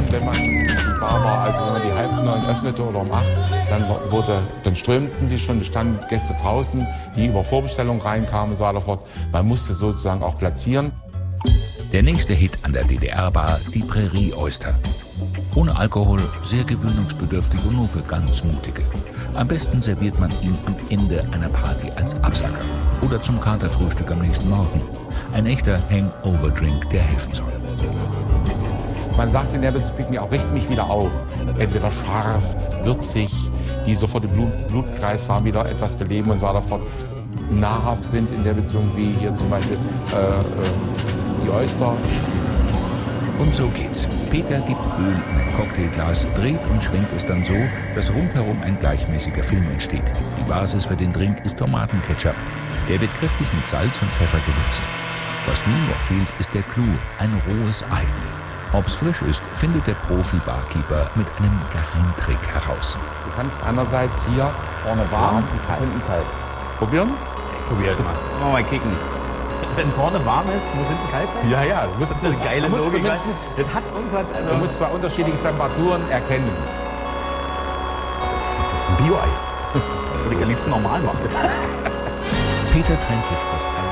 wenn man die Bar war, also wenn man die 8:30 öffnete oder um 8, dann strömten die schon, standen Gäste draußen, die über Vorbestellung reinkamen und so weiter fort. Man musste sozusagen auch platzieren. Der nächste Hit an der DDR-Bar, die Prärie Oyster. Ohne Alkohol, sehr gewöhnungsbedürftig und nur für ganz Mutige. Am besten serviert man ihn am Ende einer Party als Absacker oder zum Katerfrühstück am nächsten Morgen. Ein echter Hangover-Drink, der helfen soll. Man sagt in der Beziehung auch, richte mich wieder auf. Entweder scharf, würzig, die sofort den Blutkreislauf wieder etwas beleben und so weiter fort. Nahrhaft sind in der Beziehung wie hier zum Beispiel die Oyster. Und so geht's. Peter gibt Öl in ein Cocktailglas, dreht und schwenkt es dann so, dass rundherum ein gleichmäßiger Film entsteht. Die Basis für den Drink ist Tomatenketchup. Der wird kräftig mit Salz und Pfeffer gewürzt. Was nun noch fehlt, ist der Clou, ein rohes Ei. Ob's frisch ist, findet der Profi-Barkeeper mit einem Geheimtrick heraus. Du kannst einerseits hier Vorne warm und hinten kalt. probieren. Probier mal. Wollen wir mal kicken. Wenn vorne warm ist, muss hinten kalt sein? Ja, Das ist eine geile du musst Logik. zumindest- Das hat irgendwas. Also Du musst zwei unterschiedliche Temperaturen erkennen. das ist ein Bio-Ei. Das würde ich am liebsten normal machen. Peter trennt jetzt das Ei